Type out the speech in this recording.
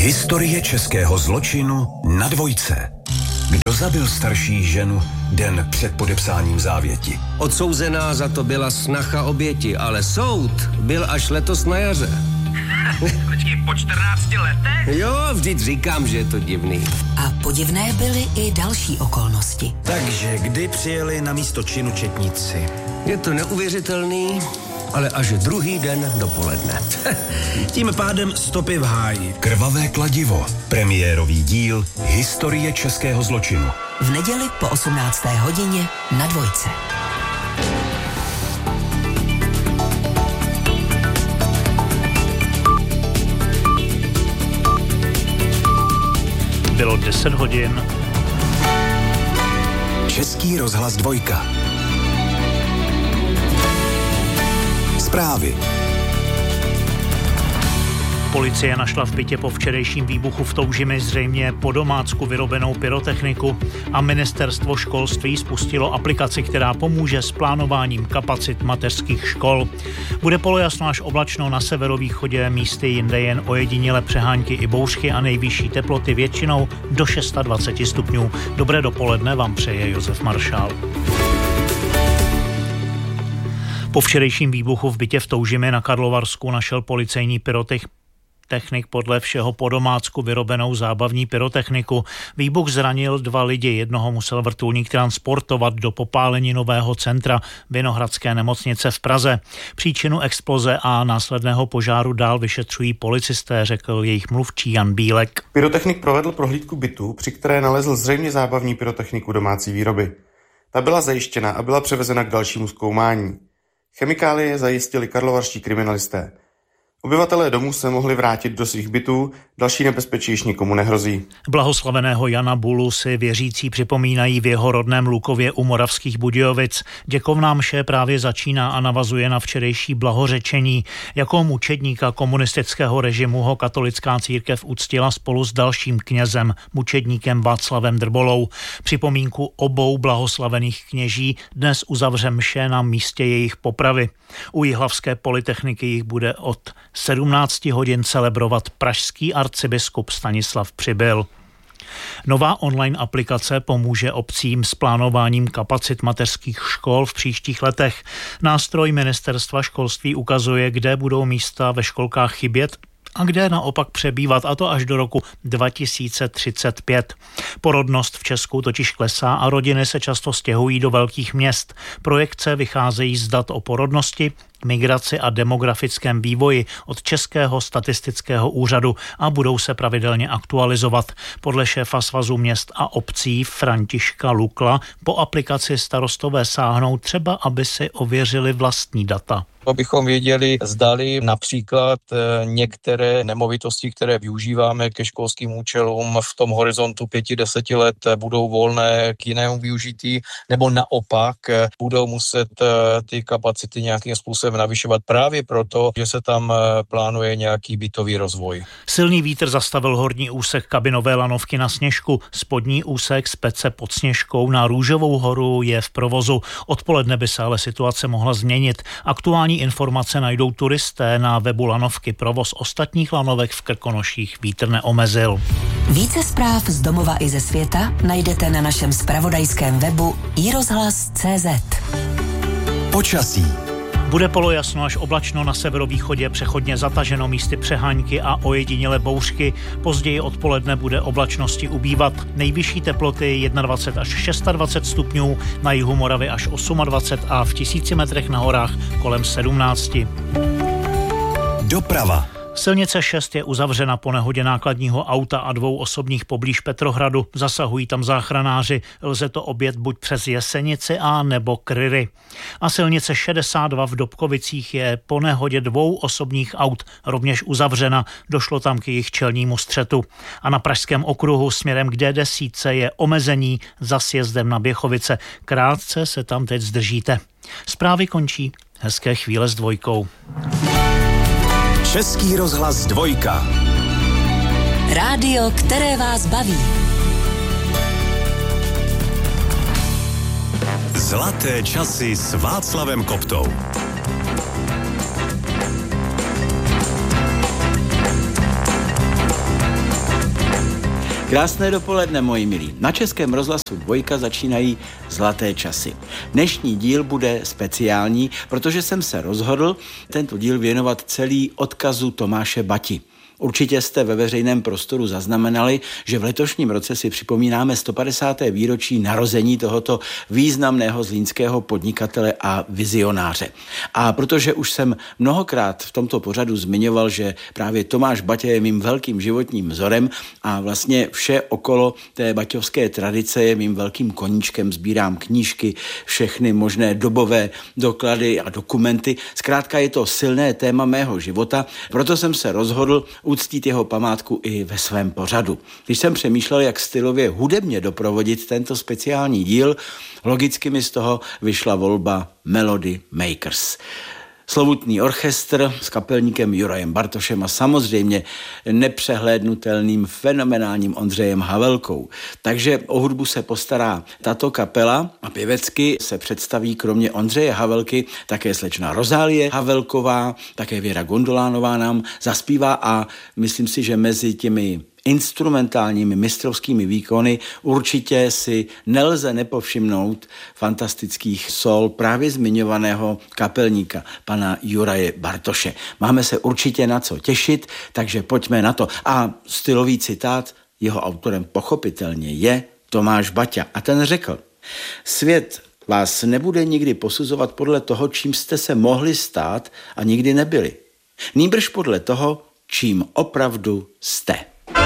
Historie českého zločinu na Dvojce. Kdo zabil starší ženu den před podepsáním závěti? Odsouzená za to byla snacha oběti, ale soud byl až letos na jaře. Počkej, po 14 letech? Jo, vždyť říkám, že je to divný. A podivné byly i další okolnosti. Takže kdy přijeli na místo činu četníci? Je to neuvěřitelný, ale až druhý den dopoledne. Tím pádem stopy v háji. Krvavé kladivo. Premiérový díl Historie českého zločinu. V neděli po 18. hodině na Dvojce. Bylo 10 hodin. Český rozhlas Dvojka. Zprávy. Policie našla v bytě po včerejším výbuchu v Toužimi zřejmě po domácku vyrobenou pyrotechniku a ministerstvo školství spustilo aplikaci, která pomůže s plánováním kapacit mateřských škol. Bude polojasno až oblačno na severovýchodě, místy jinde jen ojedinělé přehánky i bouřky a nejvyšší teploty většinou do 26 stupňů. Dobré dopoledne vám přeje Josef Maršál. Po včerejším výbuchu v bytě v Toužimi na Karlovarsku našel policejní pyrotechnik podle všeho po domácku vyrobenou zábavní pyrotechniku. Výbuch zranil 2 lidi, jednoho musel vrtulník transportovat do popáleninového centra Vinohradské nemocnice v Praze. Příčinu exploze a následného požáru dál vyšetřují policisté, řekl jejich mluvčí Jan Bílek. Pyrotechnik provedl prohlídku bytu, při které nalezl zřejmě zábavní pyrotechniku domácí výroby. Ta byla zajištěna a byla převezena k dalšímu zkoumání. Chemikálie zajistili karlovarští kriminalisté. Obyvatelé domů se mohli vrátit do svých bytů, další nebezpečí již nikomu nehrozí. Blahoslaveného Jana Bulu si věřící připomínají v jeho rodném Lukově u Moravských Budějovic. Děkovná mše právě začíná a navazuje na včerejší blahořečení. Jako mučedníka komunistického režimu ho katolická církev uctila spolu s dalším knězem, mučedníkem Václavem Drbolou. Připomínku obou blahoslavených kněží dnes uzavře mše na místě jejich popravy. U Jihlavské polytechniky jich bude od 17 hodin celebrovat pražský arcibiskup Stanislav Přibyl. Nová online aplikace pomůže obcím s plánováním kapacit mateřských škol v příštích letech. Nástroj ministerstva školství ukazuje, kde budou místa ve školkách chybět a kde naopak přebývat, a to až do roku 2035. Porodnost v Česku totiž klesá a rodiny se často stěhují do velkých měst. Projekce vycházejí z dat o porodnosti, migraci a demografickém vývoji od Českého statistického úřadu a budou se pravidelně aktualizovat. Podle šéfa Svazu měst a obcí Františka Lukla po aplikaci starostové sáhnou třeba, aby si ověřili vlastní data. Abychom věděli, zdali například některé nemovitosti, které využíváme ke školským účelům v tom horizontu 5-10 let budou volné k jinému využití, nebo naopak budou muset ty kapacity nějakým způsobem navyšovat právě proto, že se tam plánuje nějaký bytový rozvoj. Silný vítr zastavil horní úsek kabinové lanovky na Sněžku. Spodní úsek z Pece pod Sněžkou na Růžovou horu je v provozu. Odpoledne by se ale situace mohla změnit. Aktuální informace najdou turisté na webu lanovky. Provoz ostatních lanovek v Krkonoších vítr neomezil. Více zpráv z domova i ze světa najdete na našem zpravodajském webu iRozhlas.cz. Počasí. Bude polojasno až oblačno, na severovýchodě přechodně zataženo, místy přehánky a ojedinělé bouřky. Později odpoledne bude oblačnosti ubývat. Nejvyšší teploty 21 až 26 stupňů, na jihu Moravy až 28 a v 1000 metrech na horách kolem 17. Doprava. Silnice 6 je uzavřena po nehodě nákladního auta a 2 osobních poblíž Petrohradu. Zasahují tam záchranáři. Lze to objet buď přes Jesenici a nebo Kryry. A silnice 62 v Dobkovicích je po nehodě 2 osobních aut rovněž uzavřena. Došlo tam k jejich čelnímu střetu. A na Pražském okruhu směrem k D10 je omezení za sjezdem na Běchovice. Krátce se tam teď zdržíte. Zprávy končí. Hezké chvíle s Dvojkou. Český rozhlas Dvojka. Rádio, které vás baví. Zlaté časy s Václavem Koptou. Krásné dopoledne, moji milí. Na Českém rozhlasu 2 začínají zlaté časy. Dnešní díl bude speciální, protože jsem se rozhodl tento díl věnovat celý odkazu Tomáše Bati. Určitě jste ve veřejném prostoru zaznamenali, že v letošním roce si připomínáme 150. výročí narození tohoto významného zlínského podnikatele a vizionáře. A protože už jsem mnohokrát v tomto pořadu zmiňoval, že právě Tomáš Baťa je mým velkým životním vzorem a vlastně vše okolo té baťovské tradice je mým velkým koníčkem, sbírám knížky, všechny možné dobové doklady a dokumenty. Zkrátka je to silné téma mého života, proto jsem se rozhodl uctít jeho památku i ve svém pořadu. Když jsem přemýšlel, jak stylově hudebně doprovodit tento speciální díl, logicky mi z toho vyšla volba Melody Makers. Slovutný orchestr s kapelníkem Jurajem Bartošem a samozřejmě nepřehlédnutelným fenomenálním Ondřejem Havelkou. Takže o hudbu se postará tato kapela a pěvecky se představí kromě Ondřeje Havelky také slečna Rozálie Havelková, také Věra Gondolánová nám zaspívá a myslím si, že mezi těmi instrumentálními mistrovskými výkony určitě si nelze nepovšimnout fantastických sol právě zmiňovaného kapelníka, pana Juraje Bartoše. Máme se určitě na co těšit, takže pojďme na to. A stylový citát, jeho autorem pochopitelně je Tomáš Baťa a ten řekl: svět vás nebude nikdy posuzovat podle toho, čím jste se mohli stát a nikdy nebyli. Nýbrž podle toho, čím opravdu jste.